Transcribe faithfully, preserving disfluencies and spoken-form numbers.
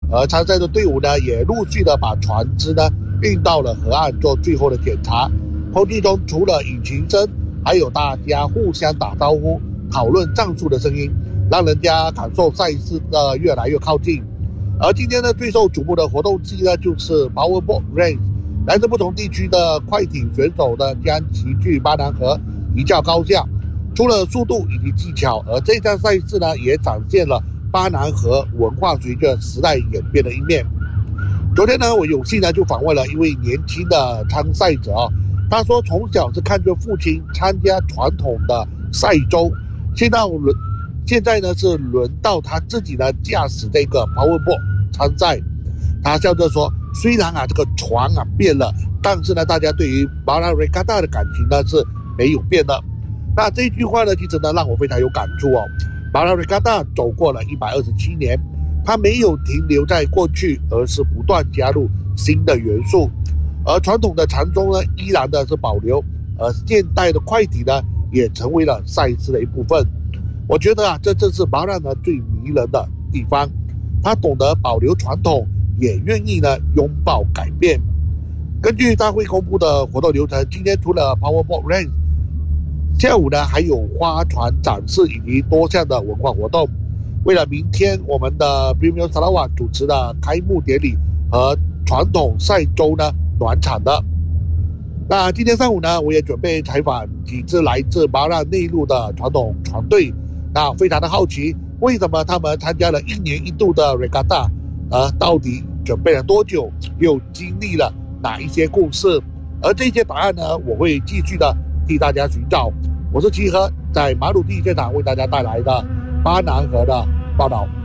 而参赛的队伍呢，也陆续的把船只呢运到了河岸做最后的检查。空气中除了引擎声，还有大家互相打招呼、讨论战术的声音，让人家感受赛事的越来越靠近。而今天呢，最受瞩目的活动之一呢，就是 Powerboat Race。来自不同地区的快艇选手呢，将齐聚巴南河一较高下，除了速度以及技巧，而这项赛事呢，也展现了巴南河文化随着时代演变的一面。昨天呢，我有幸呢就访问了一位年轻的参赛者啊，他说从小是看着父亲参加传统的赛舟，现在轮现在呢是轮到他自己呢驾驶这个 Powerboat 参赛。他笑着说，虽然啊这个船啊变了，但是呢大家对于马拉瑞嘎达的感情呢是没有变的。那这句话呢其实呢让我非常有感触哦。马拉瑞嘎达走过了一百二十七年，它没有停留在过去，而是不断加入新的元素。而传统的长舟呢依然的是保留，而现代的快艇呢也成为了赛事的一部分。我觉得啊这正是马拉呢最迷人的地方，他懂得保留传统，也愿意呢拥抱改变。根据大会公布的活动流程，今天除了 Powerboat Race， 下午呢还有花船展示以及多项的文化活动。为了明天我们的 Premier Sarawak 主持的开幕典礼和传统赛舟呢暖场的。那今天上午呢，我也准备采访几支来自马拉内陆的传统船队。那非常的好奇，为什么他们参加了一年一度的 Regatta， 呃，到底准备了多久，又经历了哪一些故事？而这些答案呢，我会继续的替大家寻找。我是齐和，在马鲁地现场为大家带来的巴南河的报道。